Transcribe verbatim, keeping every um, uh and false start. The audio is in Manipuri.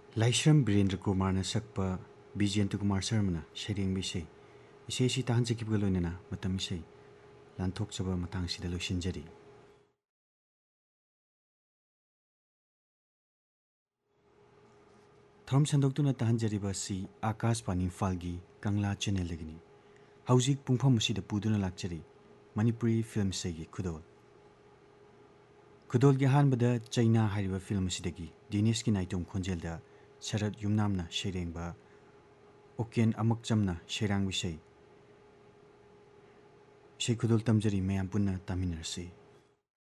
Laishram Birendra Kumarna sakpa Bijentu Kumar Sharmana Shering Bishay Isay si tahan sa kipgaloynana matam isay lanthok chaba matang sida loisinjari. Thom sandoktuna tahan jariba si Akash Pani Falgi Kangla Channel lagini. Haujik pungpham masida puduna lakchari Manipuri film segi Khudol. Khudol gi hanbada China hariba film sidagi Dinesh ki naitum khonjelda Sharat Yumnamna Sherengba Oken Amakchamna Sherang Bishay Isay Khudol tamjari mayam punna taminarsi.